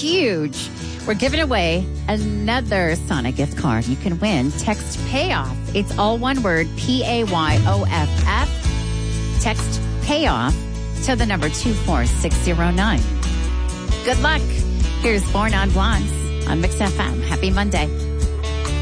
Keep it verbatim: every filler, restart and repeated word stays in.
huge. We're giving away another Sonic gift card. You can win. Text payoff. It's all one word, P A Y O F F. Text payoff to the number two four six zero nine. Good luck. Here's Four Non Blondes on Mix F M. Happy Monday.